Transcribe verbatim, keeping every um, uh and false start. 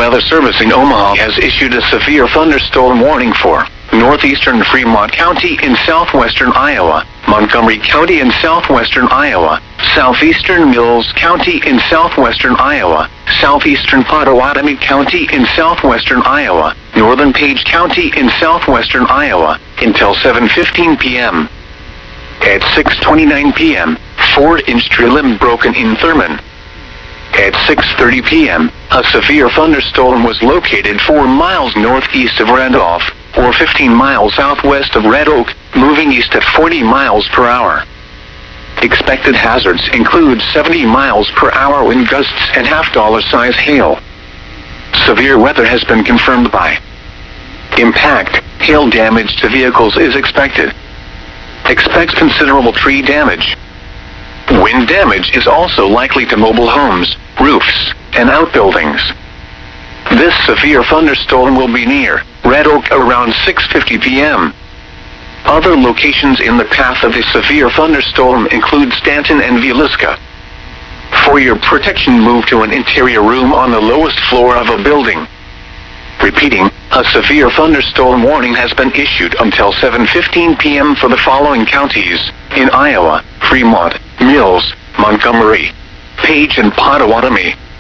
Weather Service in Omaha has issued a severe thunderstorm warning for northeastern Fremont County in southwestern Iowa, Montgomery County in southwestern Iowa, southeastern Mills County in southwestern Iowa, southeastern Pottawatomie County in southwestern Iowa, northern Page County in southwestern Iowa, until seven fifteen p m At six twenty-nine p m, four-inch tree limb broken in Thurman. At six thirty p m, a severe thunderstorm was located four miles northeast of Randolph, or fifteen miles southwest of Red Oak, moving east at forty miles per hour. Expected hazards include seventy miles per hour wind gusts and half-dollar size hail. Severe weather has been confirmed by impact. Hail damage to vehicles is expected. Expect considerable tree damage. Wind damage is also likely to mobile homes, roofs, and outbuildings. This severe thunderstorm will be near Red Oak around six fifty p m Other locations in the path of the severe thunderstorm include Stanton and Villisca. For your protection, move to an interior room on the lowest floor of a building. Repeating, a severe thunderstorm warning has been issued until seven fifteen p m for the following counties in Iowa: Fremont, Mills, Montgomery, Page, and Pottawatomie.